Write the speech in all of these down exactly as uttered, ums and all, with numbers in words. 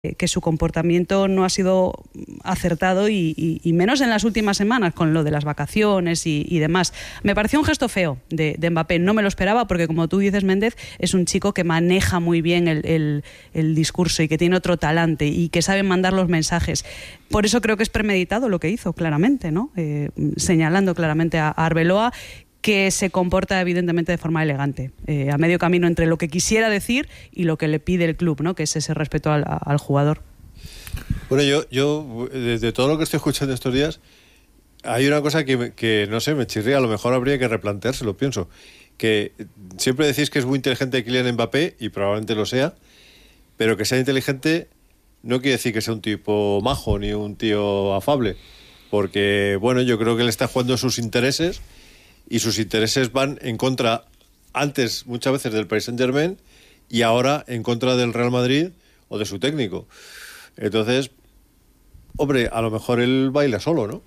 que su comportamiento no ha sido acertado y, y, y menos en las últimas semanas con lo de las vacaciones y, y demás. Me pareció un gesto feo de, de Mbappé, no me lo esperaba porque, como tú dices, Méndez, es un chico que maneja muy bien el, el, el discurso y que tiene otro talante y que sabe mandar los mensajes. Por eso creo que es premeditado lo que hizo, claramente, ¿no? Eh, señalando claramente a, a Arbeloa, que se comporta evidentemente de forma elegante, eh, a medio camino entre lo que quisiera decir y lo que le pide el club, ¿no? Que es ese respeto al, al jugador. Bueno, yo, yo desde todo lo que estoy escuchando estos días, hay una cosa que, que no sé, me chirría, a lo mejor habría que replanteárselo, pienso, que siempre decís que es muy inteligente Kylian Mbappé, y probablemente lo sea, pero que sea inteligente no quiere decir que sea un tipo majo ni un tío afable, porque, bueno, yo creo que él está jugando sus intereses, y sus intereses van en contra, antes muchas veces del Paris Saint-Germain, y ahora en contra del Real Madrid o de su técnico. Entonces, hombre, a lo mejor él baila solo, ¿no?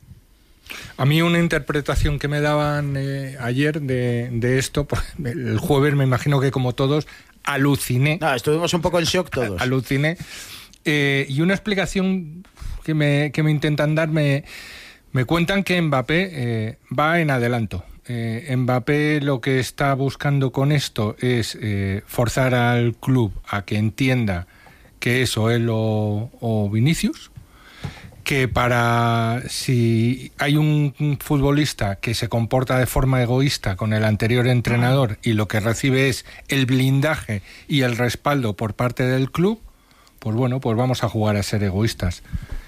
A mí una interpretación que me daban eh, ayer de, de esto, el jueves me imagino que como todos, aluciné. No, estuvimos un poco en shock todos. Aluciné. Eh, y una explicación que me, que me intentan dar, me... Me cuentan que Mbappé eh, va en adelanto. Eh, Mbappé lo que está buscando con esto es eh, forzar al club a que entienda que es o él o, o Vinicius, que para si hay un, un futbolista que se comporta de forma egoísta con el anterior entrenador y lo que recibe es el blindaje y el respaldo por parte del club, pues bueno, pues vamos a jugar a ser egoístas.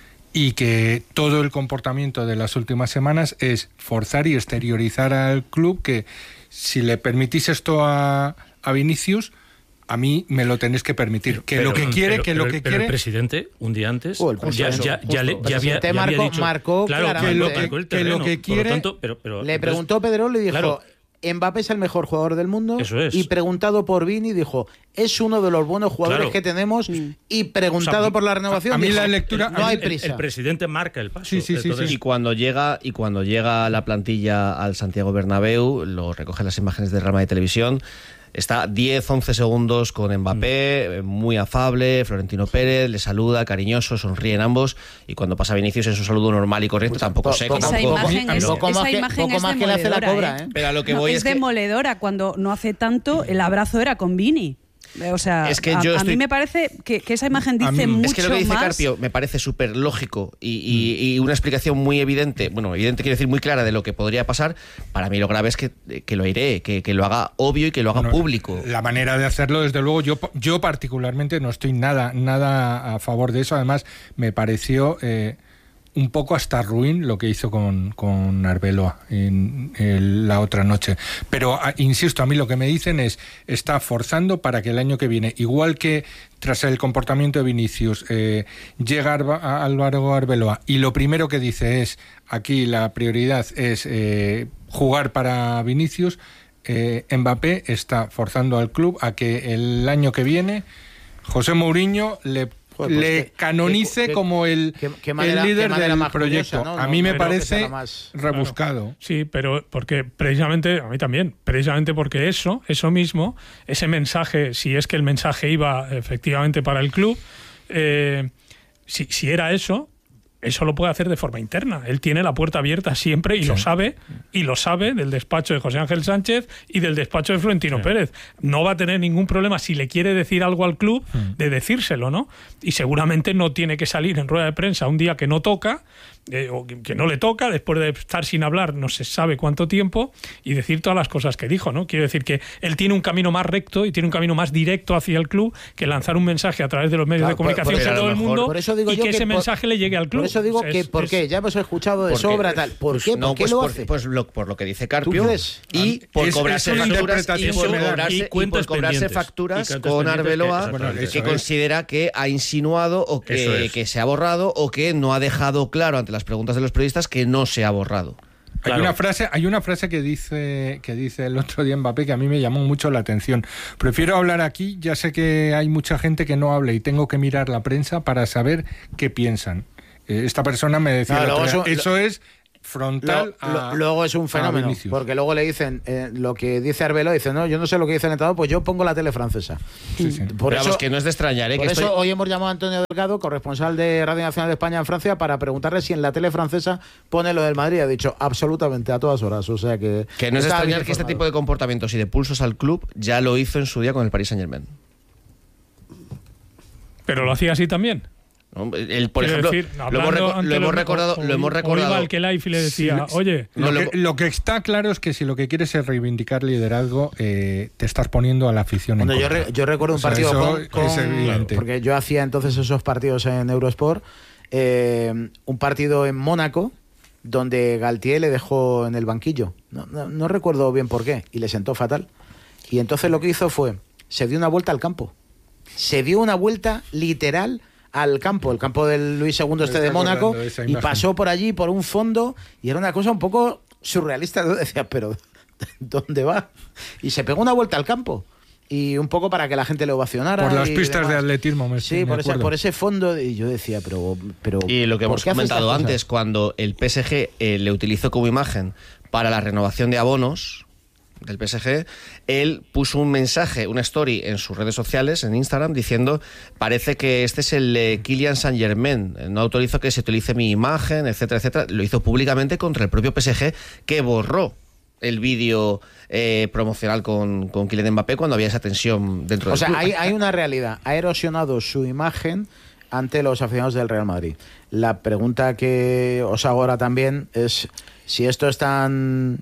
Y que todo el comportamiento de las últimas semanas es forzar y exteriorizar al club que si le permitís esto a, a Vinicius, a mí me lo tenéis que permitir. Que pero, lo que quiere, pero, que pero, lo que pero quiere... el presidente, un día antes, oh, ya, eso, ya, ya, le, ya, había, ya marcó, había dicho... marcó claro, que lo que, marcó el terreno, que lo que quiere... por lo tanto, pero, pero, le entonces, preguntó Pedro, le dijo... Claro, Mbappé es el mejor jugador del mundo. Eso es. Y preguntado por Vini dijo, es uno de los buenos jugadores claro. que tenemos. Y preguntado, o sea, por la renovación, a mí dijo, la lectura, no hay prisa. El, el presidente marca el paso. Sí, sí, sí, Entonces, sí. Y cuando llega y cuando llega la plantilla al Santiago Bernabéu, lo recogen las imágenes de Real Madrid Televisión. Está diez once segundos con Mbappé, muy afable, Florentino Pérez, le saluda, cariñoso, sonríen ambos, y cuando pasa Vinicius es un saludo normal y corriente, tampoco sé. Esa tampoco, imagen es, poco esa más que, imagen poco es más que le hace la cobra, ¿eh? ¿eh? Pero a lo que no, voy es, es que... demoledora, cuando no hace tanto el abrazo era con Vini. O sea, es que a, yo a estoy... mí me parece que, que esa imagen dice mí, mucho más. Es que lo que dice más... Carpio me parece súper lógico y, y, y una explicación muy evidente, bueno, evidente quiero decir muy clara de lo que podría pasar. Para mí lo grave es que, que lo iré, que, que lo haga obvio y que lo haga bueno, público. La manera de hacerlo, desde luego, yo, yo particularmente no estoy nada, nada a favor de eso. Además, me pareció... Eh, un poco hasta ruin lo que hizo con, con Arbeloa en, en la otra noche. Pero, a, insisto, a mí lo que me dicen es, está forzando para que el año que viene, igual que tras el comportamiento de Vinicius, eh, llega a Álvaro Arbeloa y lo primero que dice es, aquí la prioridad es eh, jugar para Vinicius, eh, Mbappé está forzando al club a que el año que viene José Mourinho le Pues le que, canonice que, como el, que, que manera, el líder del proyecto. Curiosa, ¿no? A mí me parece más rebuscado. Claro. Sí, pero porque precisamente, a mí también, precisamente porque eso, eso mismo, ese mensaje, si es que el mensaje iba efectivamente para el club, eh, si, si era eso, eso lo puede hacer de forma interna. Él tiene la puerta abierta siempre y sí. lo sabe, y lo sabe del despacho de José Ángel Sánchez y del despacho de Florentino sí. Pérez. No va a tener ningún problema si le quiere decir algo al club de decírselo, ¿no? Y seguramente no tiene que salir en rueda de prensa un día que no toca, eh, o que, que no le toca, después de estar sin hablar no se sabe cuánto tiempo, y decir todas las cosas que dijo, ¿no? Quiero decir que él tiene un camino más recto y tiene un camino más directo hacia el club que lanzar un mensaje a través de los medios claro, de comunicación por, por de todo el mundo por eso digo y yo que, que ese por, mensaje le llegue al club. Por eso digo es, que, ¿por es, qué? Ya hemos escuchado de porque, sobra tal. ¿Por pues, qué? ¿Por no, qué pues lo por, hace? Pues lo, por lo que dice Carpio. Y por es, cobrarse es facturas y por me cobrarse, y y por cobrarse facturas y con Arbeloa, que, bueno, que considera que ha insinuado o que, es. que se ha borrado o que no ha dejado claro ante las preguntas de los periodistas que no se ha borrado. Claro. Hay una frase, hay una frase que dice que dice el otro día Mbappé que a mí me llamó mucho la atención. Prefiero hablar aquí, ya sé que hay mucha gente que no habla y tengo que mirar la prensa para saber qué piensan. Eh, esta persona me decía, no, no, eso, eso es frontal Lo- lo- a, luego es un a fenómeno, Vinicius. porque luego le dicen eh, lo que dice Arbeloa, dice, no, yo no sé lo que dice el entrenador, pues yo pongo la tele francesa. Sí, sí. Por Pero eso, vamos, que no es de extrañar, ¿eh? por que eso estoy- hoy hemos llamado a Antonio Delgado, corresponsal de Radio Nacional de España en Francia, para preguntarle si en la tele francesa pone lo del Madrid. Ha dicho absolutamente a todas horas, o sea que... Que no es de está bien extrañar que este informado. tipo de comportamientos y de pulsos al club ya lo hizo en su día con el Paris Saint-Germain. Pero lo hacía así también. ¿No? El, por Quiero ejemplo, decir, lo hemos, hablando reco- ante lo hemos los- recordado. o- Lo hemos o recordado. iba al que Life y le decía, Sí, oye, Lo, No, que, lo- lo que está claro es que si lo que quieres es reivindicar liderazgo, eh, te estás poniendo a la afición en Bueno, yo, contra. re- yo recuerdo un O sea, partido eso con, con- es evidente. porque yo hacía entonces esos partidos en Eurosport, eh, un partido en Mónaco donde Galtier le dejó en el banquillo, no, no, no recuerdo bien por qué, y le sentó fatal, y entonces lo que hizo fue, se dio una vuelta al campo, se dio una vuelta literal al campo, el campo del Luis segundo este Me de está Mónaco, acordando de esa y imagen. pasó por allí por un fondo, y era una cosa un poco surrealista. Yo decía, pero ¿dónde va? Y se pegó una vuelta al campo. Y un poco para que la gente le ovacionara. Por las y pistas demás. de atletismo, me Sí, me por ese, acuerdo. por ese fondo. Y yo decía, pero. pero Y lo que ¿por hemos qué hace estas comentado cosas? antes, cuando el P S G eh, le utilizó como imagen para la renovación de abonos del P S G, él puso un mensaje, una story en sus redes sociales, en Instagram, diciendo, parece que este es el eh, Kylian Saint-Germain, no autorizo que se utilice mi imagen, etcétera, etcétera. Lo hizo públicamente contra el propio P S G, que borró el vídeo eh, promocional con, con Kylian Mbappé cuando había esa tensión dentro O del sea, club. hay, hay una realidad. Ha erosionado su imagen ante los aficionados del Real Madrid. La pregunta que os hago ahora también es si esto es tan.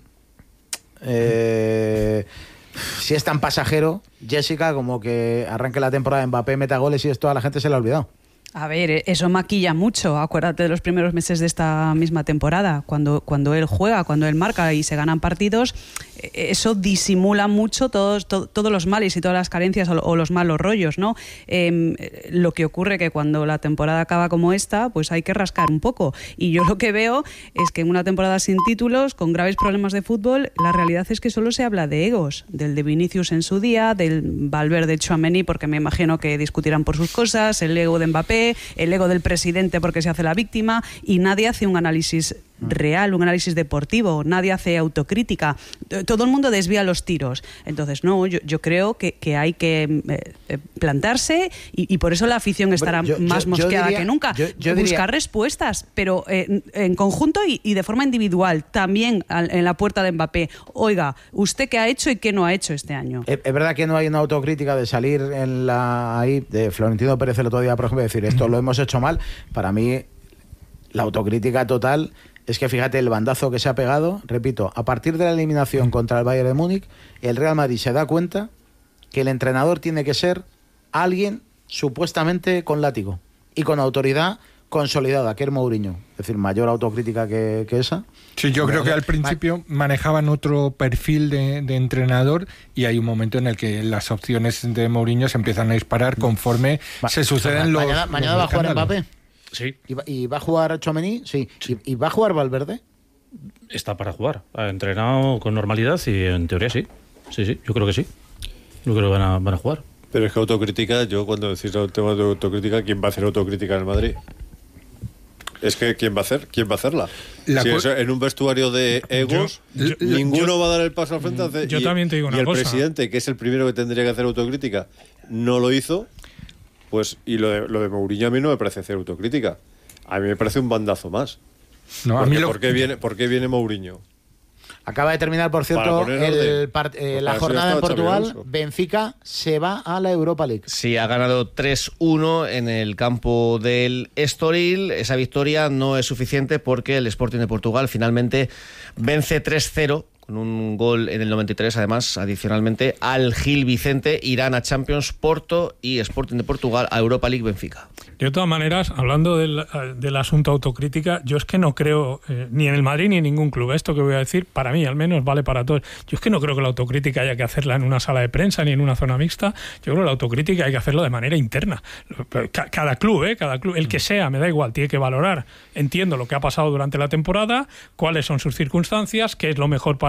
Eh, si es tan pasajero, Jessica, como que arranque la temporada, Mbappé meta goles y esto a la gente se le ha olvidado. A ver, eso maquilla mucho. Acuérdate de los primeros meses de esta misma temporada, cuando, cuando él juega, cuando él marca y se ganan partidos, eso disimula mucho todos, to, todos los males y todas las carencias o, o los malos rollos, ¿no? Eh, lo que ocurre que cuando la temporada acaba como esta, pues hay que rascar un poco. Y yo lo que veo es que en una temporada sin títulos, con graves problemas de fútbol, la realidad es que solo se habla de egos, del de Vinicius en su día, del Valverde Tchouaméni, porque me imagino que discutirán por sus cosas, el ego de Mbappé, el ego del presidente porque se hace la víctima, y nadie hace un análisis real, un análisis deportivo, nadie hace autocrítica, todo el mundo desvía los tiros. Entonces, no, yo, yo creo que, que hay que eh, plantarse y, y por eso la afición estará Yo- yo- más yo mosqueada diría- que nunca. yo- yo Buscar diría- respuestas, pero eh, en conjunto y, y de forma individual, también al- en la puerta de Mbappé. Oiga, ¿usted qué ha hecho y qué no ha hecho este año? Es, es verdad que no hay una autocrítica de salir en la ahí de Florentino Pérez el otro día, por ejemplo, y decir esto lo hemos hecho mal. Para mí, la autocrítica total es que fíjate el bandazo que se ha pegado. Repito, a partir de la eliminación contra el Bayern de Múnich, el Real Madrid se da cuenta que el entrenador tiene que ser alguien supuestamente con látigo y con autoridad consolidada, que es Mourinho. Es decir, mayor autocrítica que, que esa. Sí, yo creo que al Ma- principio manejaban otro perfil de, de entrenador y hay un momento en el que las opciones de Mourinho se empiezan a disparar conforme Ma- se suceden los mañana, los mañana va a jugar escándalos. Mbappé. Sí, ¿Y va, y va a jugar Tchouaméni? Sí. ¿Y, y va a jugar Valverde? está para jugar. Ha entrenado con normalidad y en teoría sí. Sí, sí, yo creo que sí. Yo creo que van a, van a jugar. Pero es que autocrítica, yo cuando decís el tema de autocrítica, ¿quién va a hacer autocrítica en el Madrid? Es que ¿quién va a hacer? ¿Quién va a hacerla? La si cu- eso, en un vestuario de egos, Yo- yo- ninguno yo- va a dar el paso al frente. a hacer- yo y, también te digo y una el cosa. presidente, que es el primero que tendría que hacer autocrítica, no lo hizo. Pues, y lo de, lo de Mourinho a mí no me parece hacer autocrítica. A mí me parece un bandazo más. No, a Porque, mí lo- ¿por, qué viene, ¿Por qué viene Mourinho? Acaba de terminar, por Para cierto, poner el orden. part- eh, Pues la para eso jornada en estaba Xabi Portugal. Alonso. Benfica se va a la Europa League. Sí, ha ganado tres uno en el campo del Estoril. Esa victoria no es suficiente porque el Sporting de Portugal finalmente vence tres cero con un gol en el noventa y tres, además, adicionalmente, al Gil Vicente. Irán a Champions, Porto y Sporting de Portugal a Europa League Benfica. De todas maneras, hablando del, del asunto autocrítica, yo es que no creo, eh, ni en el Madrid ni en ningún club, esto que voy a decir, para mí al menos vale para todos. Yo es que no creo que la autocrítica haya que hacerla en una sala de prensa ni en una zona mixta. Yo creo que la autocrítica hay que hacerlo de manera interna. Ca- Cada club, ¿eh? Cada club, el que sea, me da igual, tiene que valorar. Entiendo lo que ha pasado durante la temporada, cuáles son sus circunstancias, qué es lo mejor para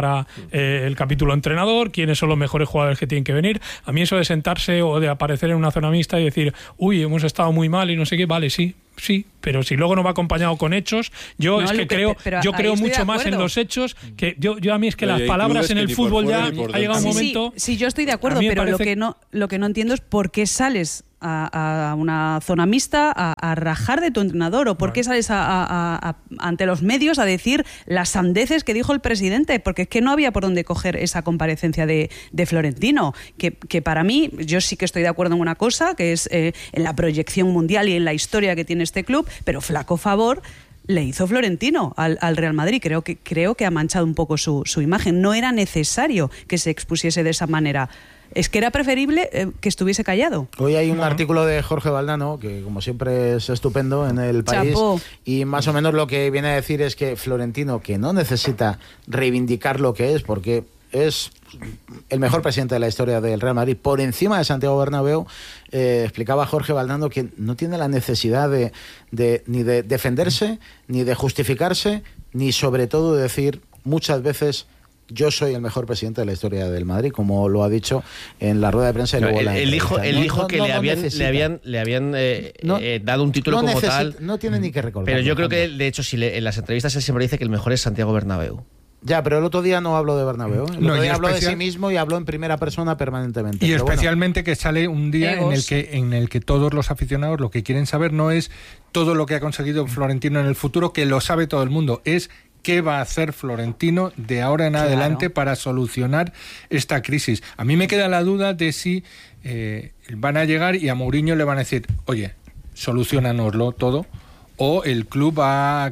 para eh, el capítulo entrenador, quiénes son los mejores jugadores que tienen que venir. A mí eso de sentarse o de aparecer en una zona mixta y decir, uy, hemos estado muy mal y no sé qué, vale, sí, sí, pero si luego no va acompañado con hechos, yo No, es que Luque, creo, pero yo ahí creo estoy de mucho más en acuerdo. los hechos, que yo, yo a mí es que Oye, las hay palabras clubes en que el ni por fútbol fuera ya ni por ha llegado un dentro. Sí, momento... sí, sí, yo estoy de acuerdo, A mí me pero lo parece- que no lo que no entiendo es por qué sales a, a una zona mixta a, a rajar de tu entrenador o por qué sales a, a- a- ante los medios a decir las sandeces que dijo el presidente, porque es que no había por dónde coger esa comparecencia de, de Florentino, que, que para mí, yo sí que estoy de acuerdo en una cosa, que es eh, en la proyección mundial y en la historia que tiene este club, pero flaco favor le hizo Florentino al, al Real Madrid. Creo que, creo que ha manchado un poco su, su imagen. No era necesario que se expusiese de esa manera. Es que era preferible eh, que estuviese callado. Hoy hay un artículo de Jorge Valdano, que como siempre es estupendo en El País, Chapó. y más o menos lo que viene a decir es que Florentino, que no necesita reivindicar lo que es, porque es el mejor presidente de la historia del Real Madrid, por encima de Santiago Bernabéu, eh, explicaba Jorge Valdano que no tiene la necesidad de, de ni de defenderse, ni de justificarse, ni sobre todo de decir muchas veces yo soy el mejor presidente de la historia del Madrid, como lo ha dicho en la rueda de prensa y luego él, la él dijo, entrevista. él No, dijo no, que no, le, no habían, necesita. le habían, le habían eh, No- eh, dado un título no como necesita- tal. No tiene ni que recordar. Pero yo creo que, de hecho, si le- en las entrevistas él siempre dice que el mejor es Santiago Bernabéu. Ya, pero el otro día no habló de Bernabéu. ¿eh? El No, otro y día habló especial- de sí mismo y habló en primera persona permanentemente. Y Pero bueno. especialmente que sale un día en Egos. el que en el que todos los aficionados lo que quieren saber no es todo lo que ha conseguido Florentino en el futuro, que lo sabe todo el mundo, es qué va a hacer Florentino de ahora en Claro. adelante para solucionar esta crisis. A mí me queda la duda de si eh, van a llegar y a Mourinho le van a decir, oye, solucionanoslo todo, o el club va a,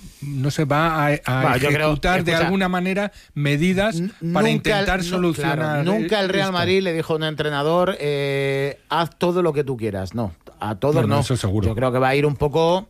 no sé, va a, a Va, yo creo- ejecutar de escucha, alguna manera medidas N- para nunca intentar el- no, solucionar. claro, nunca el Real esto. Madrid le dijo a un entrenador, eh, haz todo lo que tú quieras. No, a todos No, no, no. eso seguro. Yo creo que va a ir un poco...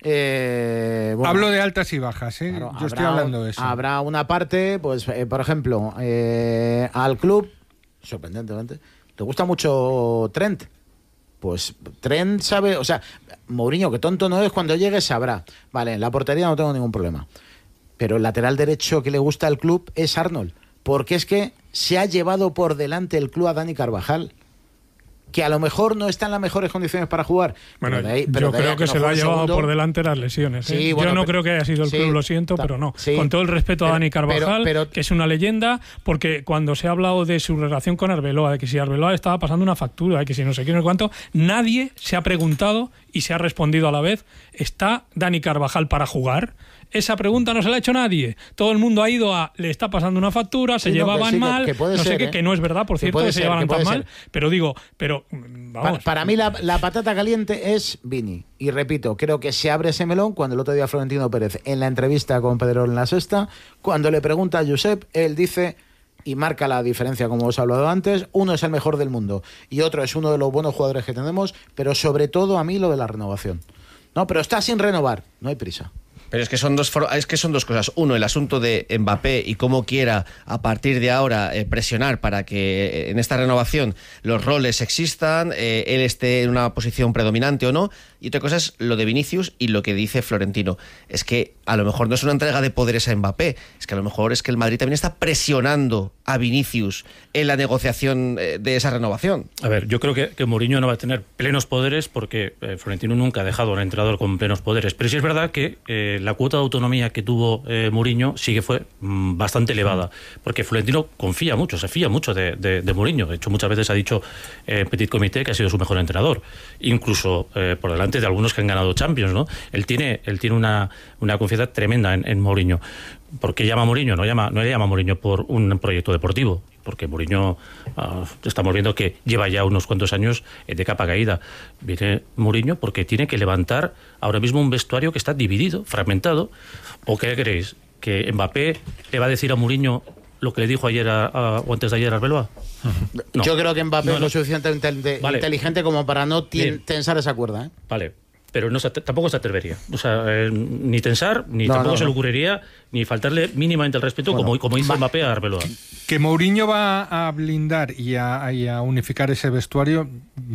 eh, bueno, Hablo de altas y bajas, ¿eh? claro, Yo estoy habrá hablando un- de eso. Habrá una parte, pues, eh, por ejemplo, eh, al club, sorprendentemente, ¿te gusta mucho Trent? Pues Trent sabe, o sea, Mourinho, que tonto no es, cuando llegue sabrá. Vale, en la portería no tengo ningún problema. Pero el lateral derecho que le gusta al club es Arnold. Porque es que se ha llevado por delante el club a Dani Carvajal, que a lo mejor no está en las mejores condiciones para jugar. Bueno, pero de ahí- pero yo de ahí creo a que no se lo ha juegue un llevado segundo- por delante las lesiones. ¿eh? Sí, Yo bueno, no pero- creo que haya sido el sí, club, lo siento, ta- pero no. sí. Con todo el respeto Pero- a Dani Carvajal, pero- pero- que es una leyenda, porque cuando se ha hablado de su relación con Arbeloa, de que si Arbeloa estaba pasando una factura, de que si no sé qué, no sé cuánto, nadie se ha preguntado y se ha respondido a la vez, ¿está Dani Carvajal para jugar? Esa pregunta no se la ha hecho nadie. Todo el mundo ha ido a, le está pasando una factura, se Sí, no, llevaban que sí, que- mal, que puede no sé ser, qué, ¿eh? que no es verdad, por Que cierto, puede que se ser, llevaran que tan puede mal, ser. pero digo, pero mm, Para, vamos. para mí la, la patata caliente es Vini. Y repito, creo que se abre ese melón cuando el otro día Florentino Pérez, en la entrevista con Pedro en la Sexta, cuando le pregunta a Josep, él dice, y marca la diferencia como os he hablado antes, uno es el mejor del mundo y otro es uno de los buenos jugadores que tenemos, pero sobre todo a mí lo de la renovación. No, pero está sin renovar, no hay prisa. Pero es que son dos for- es que son dos cosas. Uno, el asunto de Mbappé y cómo quiera a partir de ahora eh, presionar para que eh, en esta renovación los roles existan, eh, él esté en una posición predominante o no. Y otra cosa es lo de Vinicius y lo que dice Florentino. Es que a lo mejor no es una entrega de poderes a Mbappé, es que a lo mejor es que el Madrid también está presionando a Vinicius en la negociación eh, de esa renovación. A ver, yo creo que, que Mourinho no va a tener plenos poderes porque eh, Florentino nunca ha dejado a un entrenador con plenos poderes. Pero sí es verdad que eh, la cuota de autonomía que tuvo eh, Mourinho sí que fue mm, bastante elevada. Porque Florentino confía mucho, se fía mucho de, de, de Mourinho. De hecho, muchas veces ha dicho en eh, Petit Comité que ha sido su mejor entrenador. Incluso eh, por delante de algunos que han ganado Champions, ¿no? Él tiene, él tiene una, una confianza tremenda en, en Mourinho. ¿Por qué llama a Mourinho? No, llama, no le llama a Mourinho por un proyecto deportivo, porque Mourinho, uh, estamos viendo que lleva ya unos cuantos años de capa caída. Viene Mourinho porque tiene que levantar ahora mismo un vestuario que está dividido, fragmentado. ¿O qué creéis? ¿Que Mbappé le va a decir a Mourinho lo que le dijo ayer a, a, o antes de ayer a Arbeloa? No. Yo creo que Mbappé No, es no. lo suficientemente inte- Vale. inteligente como para no tien- Bien. tensar esa cuerda. ¿eh? Vale, pero no se, tampoco se atrevería. O sea, eh, ni tensar, ni No, tampoco no, se le no. ocurriría, ni faltarle mínimamente el respeto Bueno, como, como hizo va- Mbappé a Arbeloa. Que Mourinho va a blindar y a, y a unificar ese vestuario,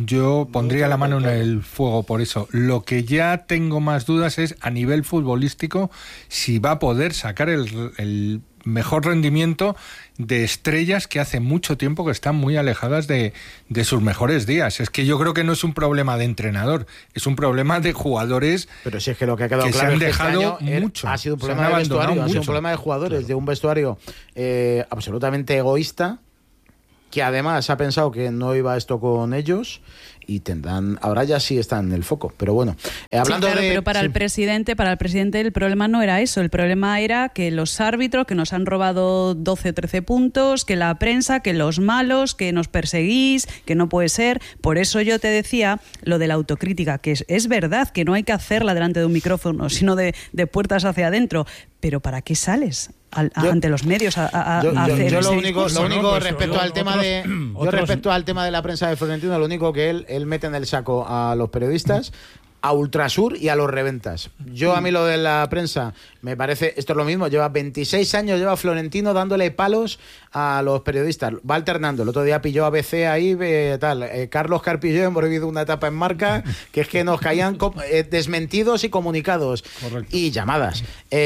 yo pondría la mano en el fuego por eso. Lo que ya tengo más dudas es, a nivel futbolístico, si va a poder sacar el, el mejor rendimiento de estrellas que hace mucho tiempo que están muy alejadas de, de sus mejores días. Es que yo creo que no es un problema de entrenador, es un problema de jugadores. Pero si es que lo que ha quedado que claro se han es que dejado este año mucho. Ha sido un Se problema han de vestuario, abandonado ha sido un mucho. problema de jugadores, Claro. de un vestuario eh, absolutamente egoísta, que además ha pensado que no iba esto con ellos y tendrán, ahora ya sí están en el foco, pero bueno, eh, hablando sí, claro, de pero para sí. el presidente, para el presidente el problema no era eso, el problema era que los árbitros que nos han robado doce o trece puntos, que la prensa, que los malos, que nos perseguís, que no puede ser. Por eso yo te decía lo de la autocrítica, que es, es verdad que no hay que hacerla delante de un micrófono, sino de, de puertas hacia adentro, pero ¿para qué sales al, a, Yo- ante los medios a, a- a Yo, yo- hacer yo ese lo único, discurso? lo ¿no? único Pues, respecto yo- al tema otros- de yo otros- respecto al tema de la prensa de Florentino, lo único que él él mete en el saco a los periodistas, a Ultrasur y a los reventas. Yo a mí lo de la prensa me parece, esto es lo mismo, lleva veintiséis años, lleva Florentino dándole palos a los periodistas, va alternando. El otro día pilló a B C ahí, eh, tal, eh, Carlos Carpillo, hemos vivido una etapa en Marca, que es que nos caían com- eh, desmentidos y comunicados. Correcto. Y llamadas.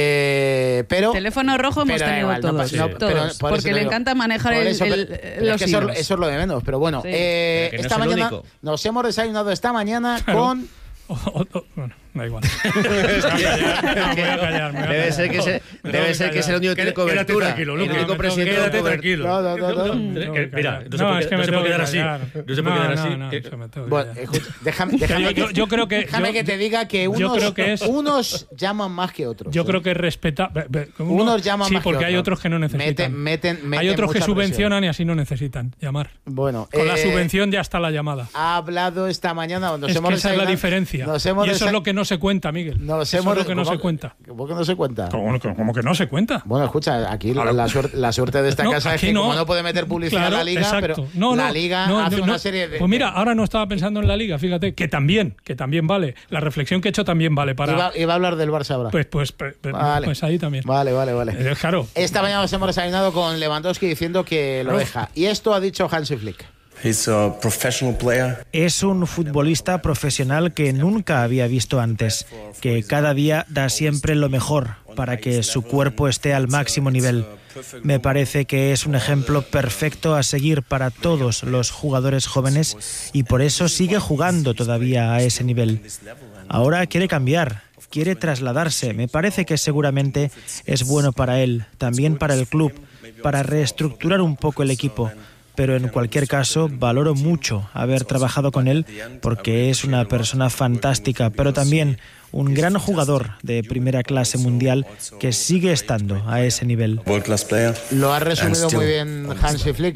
Eh, pero Teléfono rojo hemos pero da tenido igual, no todos, pasa- no, todos, pero por eso porque te le digo. encanta manejar Por el- eso, el- pero- pero los es que eso, hilos. eso es lo de menos, pero bueno, Sí. eh, Pero que no esta es el mañana único. nos hemos desayunado esta mañana Claro. con O- o- o- bueno, da igual. Me voy a callar, me voy a callar, me voy a Debe callar. ser que es el, Me debe tengo ser que es el único que tiene Quédate cobertura. tranquilo, El Luca. único Me presidente tengo- con quédate cobertura. tranquilo. No, no, no, no. Me tengo que Eh, mira, callar. no se puede- es que no me se tengo puede que quedar así. callar. No se puede quedar así. No, no, Que- se me tengo que Bueno, callar. escucha, déjame, déjame, yo- que, yo- yo creo que- déjame yo- que te diga que yo unos, creo que es- unos llaman más que otros. Yo ¿eh? creo que respeta. be- be- uno- Unos llaman sí, más que porque hay otros. otros que no necesitan. Meten- meten- hay meten otros que mucha subvencionan y así no necesitan llamar. Bueno, Con la eh, subvención ya está la llamada. ha hablado esta mañana. Nos Es hemos que esa es la desayunado- diferencia. Nos hemos Y eso desa- es lo que no se cuenta, Miguel. nos Eso hemos es lo que no ¿cómo- se cuenta. ¿Cómo que no se cuenta? ¿Cómo, cómo que no se cuenta? Bueno, escucha, aquí Claro. la, suerte, la suerte de esta No, casa es aquí que no. como no puede meter publicidad Claro, a la liga, exacto. pero No, la no, liga no, hace no, una no. serie de... Pues mira, ahora no estaba pensando en la liga, fíjate, que también, que también vale. La reflexión que he hecho también vale para... Iba, iba a hablar del Barça ahora. Pues, pues, pues, Vale. pues ahí también. Vale, vale, vale. Eh, Claro. Esta mañana nos hemos desayunado con Lewandowski diciendo que lo deja. Y esto ha dicho Hansi Flick. He's a professional player. Es un futbolista profesional que nunca había visto antes, que cada día da siempre lo mejor para que su cuerpo esté al máximo nivel. Me parece que es un ejemplo perfecto a seguir para todos los jugadores jóvenes y por eso sigue jugando todavía a ese nivel. Ahora quiere cambiar, quiere trasladarse. Me parece que seguramente es bueno para él, también para el club, para reestructurar un poco el equipo. Pero en cualquier caso, valoro mucho haber trabajado con él porque es una persona fantástica, pero también un gran jugador de primera clase mundial que sigue estando a ese nivel. World class player. Lo ha resumido And still muy bien Hansi Flick.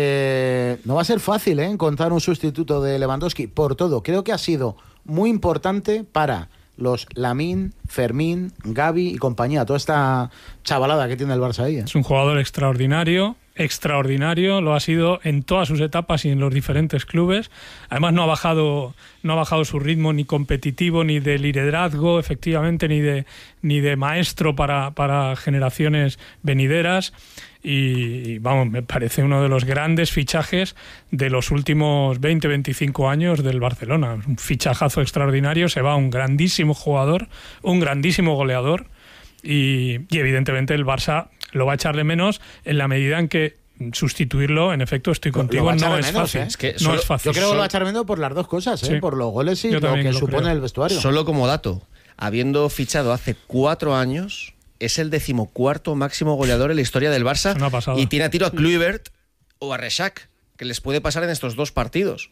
Eh, no va a ser fácil ¿eh? encontrar un sustituto de Lewandowski por todo. Creo que ha sido muy importante para los Lamine, Fermín, Gavi y compañía. Toda esta chavalada que tiene el Barça ahí. ¿eh? Es un jugador extraordinario, extraordinario, lo ha sido en todas sus etapas y en los diferentes clubes. Además no ha bajado, no ha bajado su ritmo ni competitivo, ni de liderazgo, efectivamente, ni de, ni de maestro para, para generaciones venideras. Y, y vamos, me parece uno de los grandes fichajes de los últimos veinte veinticinco años del Barcelona. Un fichajazo extraordinario, se va un grandísimo jugador, un grandísimo goleador. Y, y evidentemente el Barça lo va a echarle menos en la medida en que sustituirlo, en efecto, estoy Lo va contigo, a echar no de es menos, fácil. ¿eh? Es que no solo- es fácil. Yo creo que lo va a echar menos por las dos cosas, ¿eh? Sí. por los goles y Yo lo también que lo supone creo. el vestuario. Solo como dato, habiendo fichado hace cuatro años, es el decimocuarto máximo goleador en la historia del Barça. Es una pasada. Y tiene a tiro a Kluivert o a Rexach, que les puede pasar en estos dos partidos.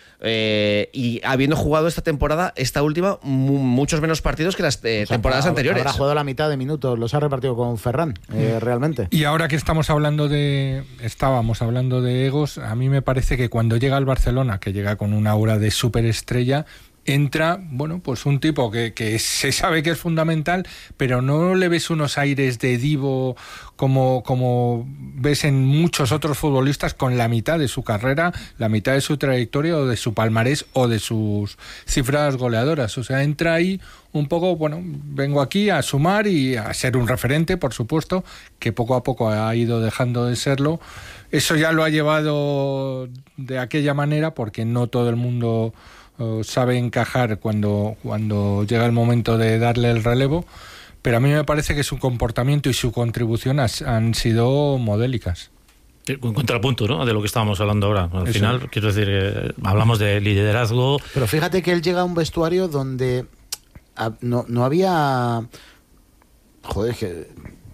Eh, y habiendo jugado esta temporada, esta última, mu- muchos menos partidos que las eh, O sea, temporadas habrá- anteriores. Habrá jugado la mitad de minutos, los ha repartido con Ferran, eh, realmente. Y ahora que estamos hablando de, estábamos hablando de egos, a mí me parece que cuando llega al Barcelona, que llega con una aura de superestrella, entra, bueno, pues un tipo que, que se sabe que es fundamental, pero no le ves unos aires de divo como, como ves en muchos otros futbolistas con la mitad de su carrera, la mitad de su trayectoria o de su palmarés o de sus cifras goleadoras. O sea, entra ahí un poco, bueno, vengo aquí a sumar y a ser un referente, por supuesto, que poco a poco ha ido dejando de serlo. Eso ya lo ha llevado de aquella manera porque no todo el mundo uh, sabe encajar cuando, cuando llega el momento de darle el relevo. pero a mí me parece que su comportamiento y su contribución has, han sido modélicas. Un contrapunto, ¿no?, de lo que estábamos hablando ahora. Al Eso. final, quiero decir, eh, hablamos de liderazgo. Pero fíjate que él llega a un vestuario donde a, no, no había... Joder, es que...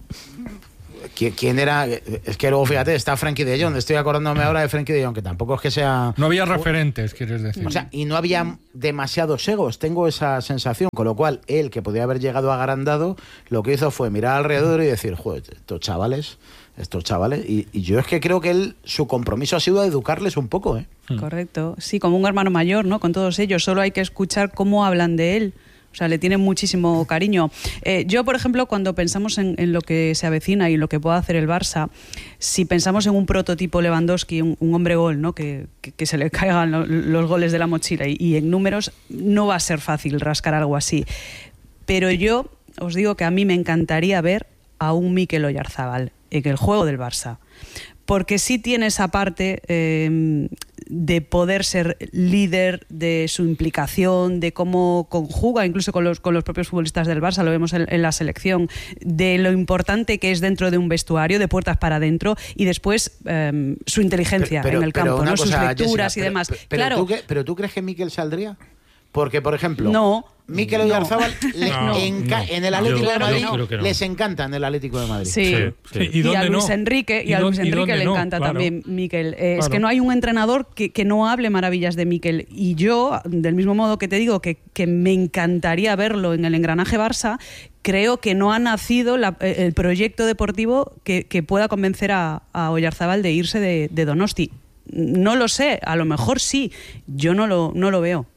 ¿Quién, ¿Quién era? Es que luego, fíjate, está Frankie de Jong. Estoy acordándome ahora de Frankie de Jong, que tampoco es que sea... No había referentes, quieres decir. O sea, y no había demasiados egos, tengo esa sensación. Con lo cual, él, que podía haber llegado agrandado, lo que hizo fue mirar alrededor y decir, joder, estos chavales, estos chavales... Y, y yo es que creo que él, su compromiso ha sido educarles un poco, ¿eh? Correcto. Sí, como un hermano mayor, ¿no? Con todos ellos. Solo hay que escuchar cómo hablan de él. O sea, le tienen muchísimo cariño. Eh, yo, por ejemplo, cuando pensamos en, en lo que se avecina y lo que pueda hacer el Barça, si pensamos en un prototipo Lewandowski, un, un hombre gol, ¿no?, que, que, que se le caigan lo, los goles de la mochila y, y en números, no va a ser fácil rascar algo así. Pero yo os digo que a mí me encantaría ver a un Mikel Oyarzabal en el juego del Barça. Porque sí tiene esa parte eh, de poder ser líder, de su implicación, de cómo conjuga incluso con los, con los propios futbolistas del Barça, lo vemos en, en la selección, de lo importante que es dentro de un vestuario, de puertas para adentro, y después eh, su inteligencia pero, pero, en el campo, ¿no? Cosa, sus lecturas Jessica, y demás. Pero, pero, claro. ¿tú, ¿Pero tú crees que Mikel saldría? Porque, por ejemplo... No. Mikel Oyarzabal no, le no, enca- no. en el Atlético Yo, de Madrid yo creo que no. les encanta en el Atlético de Madrid. Sí, sí, sí. ¿Y, y a Luis no? Enrique, y ¿Y a Luis dónde, Enrique le no? encanta Claro. también Mikel. Eh, Claro. Es que no hay un entrenador que, que no hable maravillas de Mikel. Y yo, del mismo modo que te digo que, que me encantaría verlo en el engranaje Barça, creo que no ha nacido la, el proyecto deportivo que, que pueda convencer a, a Oyarzabal de irse de, de Donosti. No lo sé, a lo mejor sí, yo no lo, no lo veo.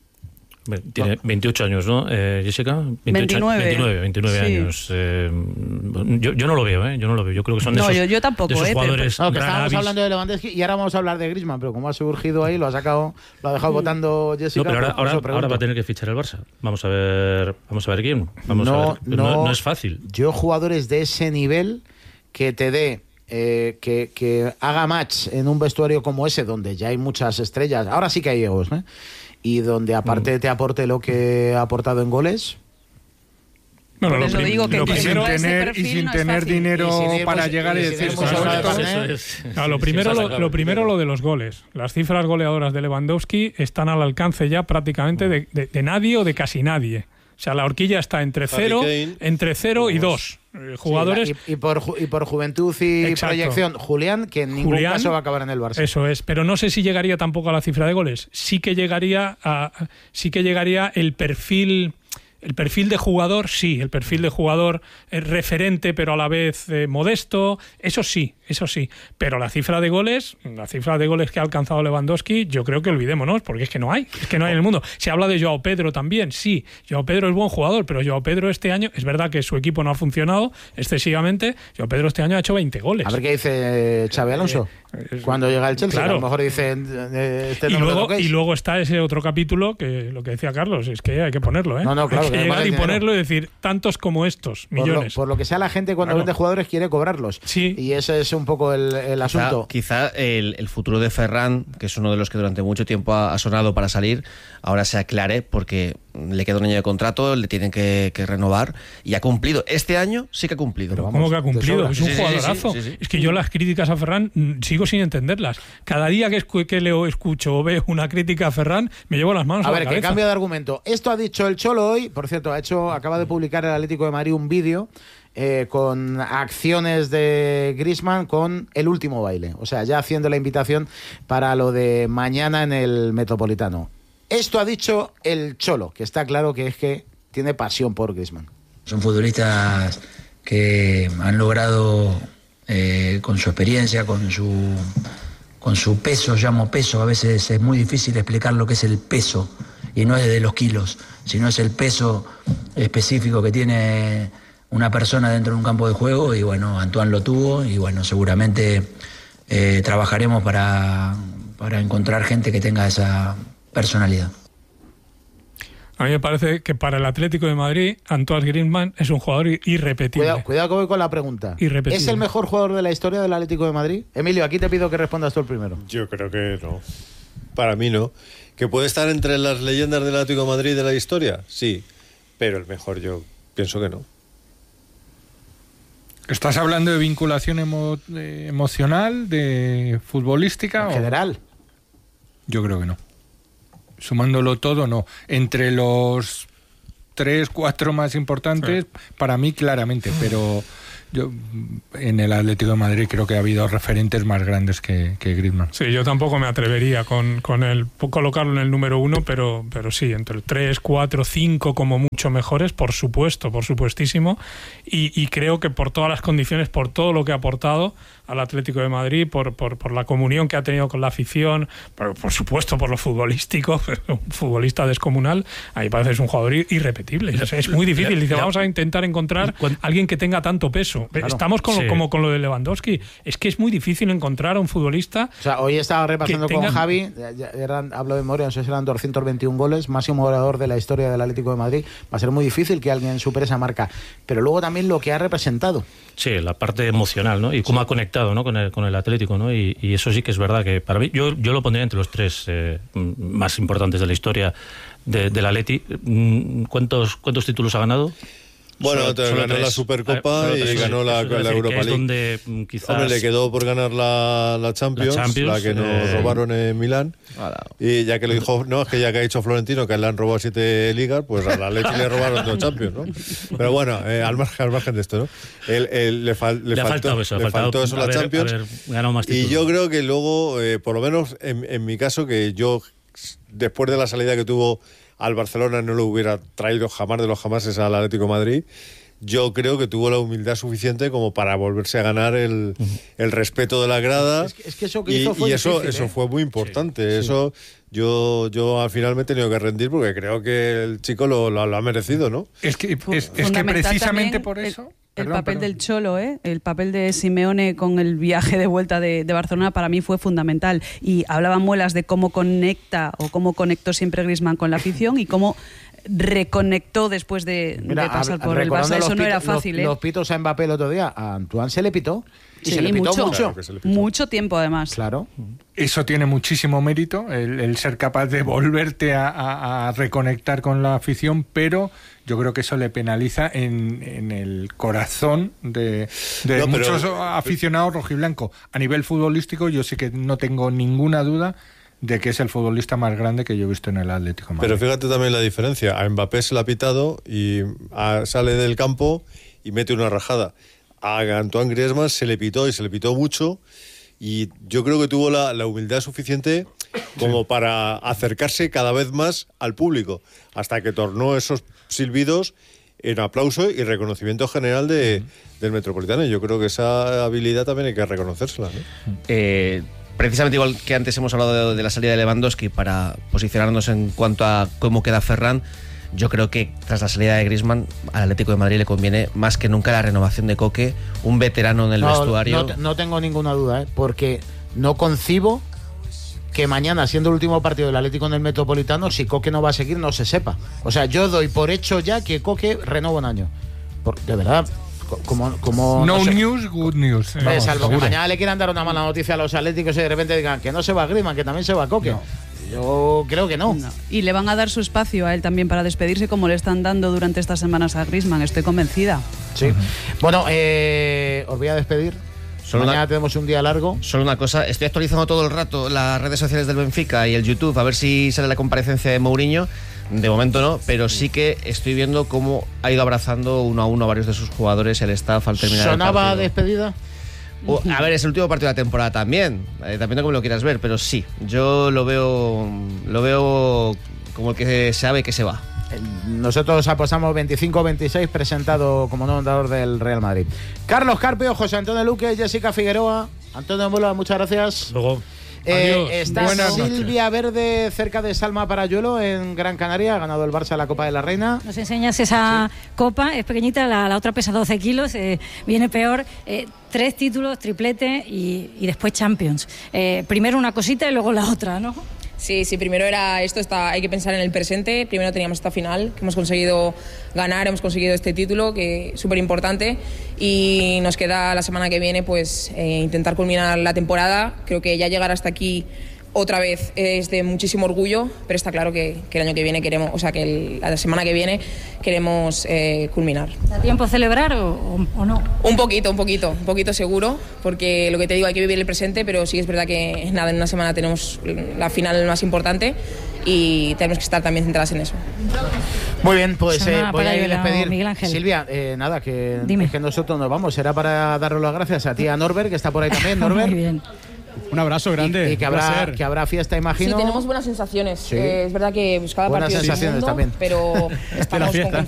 Tiene veintiocho años, ¿no, eh, Jessica? veintiocho, veintinueve. veintinueve, veintinueve Sí. años. Eh, yo, yo no lo veo, ¿eh? Yo no lo veo. Yo creo que son de No, esos, yo- yo tampoco, de esos ¿eh? jugadores No, que estábamos rara avis. hablando de Lewandowski y ahora vamos a hablar de Griezmann, pero como ha surgido ahí, lo ha sacado, lo ha dejado votando Jessica. No, pero ahora, pues, por ahora, eso pregunto. ahora va a tener que fichar el Barça. Vamos a ver, vamos a ver quién. Vamos no, a ver. No, no, no es fácil. Yo, jugadores de ese nivel que te dé, eh, que, que haga match en un vestuario como ese, donde ya hay muchas estrellas, ahora sí que hay egos, ¿eh? Y donde aparte te aporte lo que ha aportado en goles. Bueno, Por lo eso prim- digo que lo Y sin primero primero, ese tener, y perfil sin no es tener fácil. dinero Y sin ir para muy- llegar y y sin decir... ir muy "Pues sobre esto- todo, eso ¿eh? es- Ah, lo sí, primero, sí, lo, claro. lo primero lo de los goles. Las cifras goleadoras de Lewandowski están al alcance ya prácticamente de, de- de nadie o de casi nadie. O sea, la horquilla está entre Harry cero, Kane. entre cero y dos eh, jugadores. Sí, y, y por, ju- y por juventud y Exacto. proyección, Julián, que en ningún Julián, caso va a acabar en el Barça. Eso es, pero no sé si llegaría tampoco a la cifra de goles. Sí que llegaría a, sí que llegaría el perfil. El perfil de jugador, sí, el perfil de jugador eh, referente, pero a la vez eh, modesto, eso sí, eso sí. Pero la cifra de goles, la cifra de goles que ha alcanzado Lewandowski, yo creo que olvidémonos, porque es que no hay, es que no hay en el mundo. Se habla de Joao Pedro también, sí, Joao Pedro es buen jugador, pero Joao Pedro este año, es verdad que su equipo no ha funcionado excesivamente, Joao Pedro este año ha hecho veinte goles. A ver qué dice Xabi Alonso Eh, cuando llega el Chelsea. claro. A lo mejor dicen eh, este y, no me lo luego, toquéis. y luego está ese otro capítulo que lo que decía Carlos, es que hay que ponerlo, ¿eh? No, no, claro, hay que que además llegar y hay dinero. ponerlo y decir, tantos como estos, Por lo, millones. por lo que sea, la gente cuando Claro. vende jugadores quiere cobrarlos. Sí. Y ese es un poco el, el Quizá, asunto. quizá el, el futuro de Ferran, que es uno de los que durante mucho tiempo ha, ha sonado para salir, ahora se aclare porque le queda un año de contrato, le tienen que, que renovar y ha cumplido. Este año sí que ha cumplido. Pero vamos, ¿Cómo que ha de cumplido? sobra. Es un Sí, sí, sí, jugadorazo. sí, sí, sí. Es que yo las críticas a Ferran mm, sigo sin entenderlas. Cada día que, escu- que leo, escucho o veo una crítica a Ferran, me llevo las manos a, A la ver, que cabeza. cambio de argumento. Esto ha dicho el Cholo hoy, por cierto, ha hecho, acaba de publicar el Atlético de Madrid un vídeo eh, con acciones de Griezmann con el último baile. O sea, ya haciendo la invitación para lo de mañana en el Metropolitano. Esto ha dicho el Cholo, que está claro que es que tiene pasión por Griezmann. Son futbolistas que han logrado, eh, con su experiencia, con su, con su peso, llamo peso, a veces es muy difícil explicar lo que es el peso, y no es de los kilos, sino es el peso específico que tiene una persona dentro de un campo de juego, y bueno, Antoine lo tuvo, y bueno, seguramente eh, trabajaremos para, para encontrar gente que tenga esa personalidad. A mí me parece que para el Atlético de Madrid, Antoine Griezmann es un jugador i- irrepetible. Cuidado, cuidado que voy con la pregunta. Irrepetible. ¿Es el mejor jugador de la historia del Atlético de Madrid? Emilio, aquí te pido que respondas tú el primero. Yo creo que no. Para mí no. ¿Que puede estar entre las leyendas del Atlético de Madrid de la historia? Sí. Pero el mejor yo pienso que no. ¿Estás hablando de vinculación emo- de emocional, de futbolística? En o... general. Yo creo que no. Sumándolo todo, no. Entre los tres, cuatro más importantes, para mí claramente, pero yo en el Atlético de Madrid creo que ha habido referentes más grandes que, que Griezmann. Sí, yo tampoco me atrevería con, con el colocarlo en el número uno, pero, pero sí, entre el tres, cuatro, cinco como mucho mejores, por supuesto, por supuestísimo, y, y creo que por todas las condiciones, por todo lo que ha aportado al Atlético de Madrid, por, por, por la comunión que ha tenido con la afición, por, por supuesto por lo futbolístico, un futbolista descomunal, ahí parece que es un jugador irrepetible. Es, es muy difícil. Dice, vamos a intentar encontrar a alguien que tenga tanto peso. Claro. Estamos con, sí. como con lo de Lewandowski. Es que es muy difícil encontrar a un futbolista. O sea, hoy estaba repasando tenga... con Javi, eran, hablo de memoria, no sé si eran doscientos veintiún goles, máximo goleador de la historia del Atlético de Madrid. Va a ser muy difícil que alguien supere esa marca. Pero luego también lo que ha representado. Sí, la parte emocional, ¿no? Y cómo sí. ha conectado, ¿no? con, el, con el Atlético, ¿no? Y, y eso sí que es verdad que para mí, yo, yo lo pondría entre los tres eh, más importantes de la historia de, del Atleti. ¿Cuántos, ¿Cuántos títulos ha ganado? Bueno, solo, solo ganó tres. la Supercopa ver, y tres, ganó la, decir, la Europa que es League. Donde, quizás... Hombre, le quedó por ganar la, la, Champions, la Champions, la que nos eh... robaron en Milán. Hola. Y ya que lo dijo, no, es que ya que ha dicho Florentino que le han robado siete ligas, pues a la Atleti le robaron dos Champions, ¿no? Pero bueno, eh, al, margen, al margen de esto, ¿no? El, el, le, fal, le, le, faltó, eso, le faltó eso a la haber, Champions. Haber ganado más títulos. Y yo creo que luego, eh, por lo menos en, en mi caso, que yo, después de la salida que tuvo al Barcelona, no lo hubiera traído jamás de los jamases al Atlético de Madrid. Yo creo que tuvo la humildad suficiente como para volverse a ganar el, el respeto de la grada. Es que, es que eso que y, hizo fue y eso, difícil, eso ¿eh? fue muy importante. Sí, eso sí. yo yo al final me he tenido que rendir porque creo que el chico lo, lo, lo ha merecido, ¿no? Es que, es, es que precisamente por eso... El Perdón, papel perdón. del Cholo, ¿eh? El papel de Simeone con el viaje de vuelta de, de Barcelona para mí fue fundamental. Y hablaban muelas de cómo conecta o cómo conectó siempre Griezmann con la afición y cómo reconectó después de, Mira, de pasar por el Barça. Eso no era fácil, los, ¿eh? Los pitos a Mbappé el otro día, a Antoine se le pitó. Y sí, se le pitó mucho. mucho. Claro, se le pitó. Mucho tiempo, además. Claro. Eso tiene muchísimo mérito, el, el ser capaz de volverte a, a, a reconectar con la afición, pero yo creo que eso le penaliza en, en el corazón de, de no, pero, muchos aficionados rojiblanco. A nivel futbolístico, yo sí que no tengo ninguna duda de que es el futbolista más grande que yo he visto en el Atlético de Madrid. Pero fíjate también la diferencia. A Mbappé se le ha pitado y a, sale del campo y mete una rajada. A Antoine Griezmann se le pitó y se le pitó mucho y yo creo que tuvo la, la humildad suficiente como para acercarse cada vez más al público hasta que tornó esos silbidos en aplauso y reconocimiento general de, del Metropolitano. Y yo creo que esa habilidad también hay que reconocérsela, ¿no? Eh... Precisamente igual que antes hemos hablado de, de la salida de Lewandowski para posicionarnos en cuanto a cómo queda Ferran, yo creo que tras la salida de Griezmann al Atlético de Madrid le conviene más que nunca la renovación de Coque, un veterano en el no, vestuario. No, no tengo ninguna duda, ¿eh? Porque no concibo que mañana, siendo el último partido del Atlético en el Metropolitano, si Coque no va a seguir, no se sepa. O sea, yo doy por hecho ya que Coque renova un año. Por, de verdad... Como, como, no, no sé, news, good news. Vamos, eh, salvo seguro. Que mañana le quieran dar una mala noticia a los atléticos y de repente digan que no se va Griezmann, que también se va Coque. No. Yo creo que no. no. Y le van a dar su espacio a él también para despedirse, como le están dando durante estas semanas a Griezmann. Estoy convencida. Sí. Uh-huh. Bueno, eh, os voy a despedir. Solo mañana una, tenemos un día largo. Solo una cosa, estoy actualizando todo el rato las redes sociales del Benfica y el YouTube a ver si sale la comparecencia de Mourinho. De momento no, pero sí que estoy viendo cómo ha ido abrazando uno a uno a varios de sus jugadores, el staff al terminar el partido. ¿Sonaba despedida? O, a ver, es el último partido de la temporada también, eh, también como lo quieras ver, pero sí, yo lo veo lo veo como el que sabe que se va. Nosotros apostamos veinticinco veintiséis, presentado como nuevo entrenador del Real Madrid. Carlos Carpio, José Antonio Luque, Jessica Figueroa, Antonio Mola, muchas gracias. Luego. Eh, está Buenas Silvia noches. Verde cerca de Salma Parayuelo en Gran Canaria, ha ganado el Barça la Copa de la Reina. Nos enseñas esa sí. copa, es pequeñita, la, la otra pesa doce kilos, eh, viene peor, eh, tres títulos, triplete y, y después Champions. Eh, primero una cosita y luego la otra, ¿no? Sí, sí, primero era esto, está, hay que pensar en el presente. Primero teníamos esta final, que hemos conseguido ganar, hemos conseguido este título, que es súper importante. Y nos queda la semana que viene pues eh, intentar culminar la temporada. Creo que ya llegar hasta aquí otra vez es de muchísimo orgullo, pero está claro que, que el año que viene queremos, o sea, que el, la semana que viene queremos eh, culminar. ¿Da tiempo a celebrar o, o, o no? Un poquito, un poquito, un poquito seguro, porque lo que te digo, hay que vivir el presente, pero sí es verdad que nada, en una semana tenemos la final más importante y tenemos que estar también centradas en eso. Muy bien, pues eh, voy a ir a despedir. Miguel Ángel. Silvia, eh, nada, que, Dime. que nosotros nos vamos. Será para daros las gracias a ti, a Norbert, que está por ahí también. Norbert. Muy bien. Un abrazo grande. Y, y que, habrá, que habrá fiesta, imagino. Sí, tenemos buenas sensaciones. Sí. Eh, es verdad que pues, cada Buenas partido es un sensaciones mundo, también. pero estamos fiesta. con